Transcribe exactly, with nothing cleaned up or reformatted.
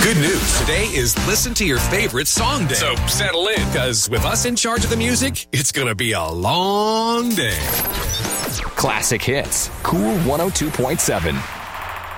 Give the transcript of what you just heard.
Good news. Today is Listen to Your Favorite Song Day. So settle in, because with us in charge of the music, it's going to be a long day. Classic Hits. Cool one oh two point seven.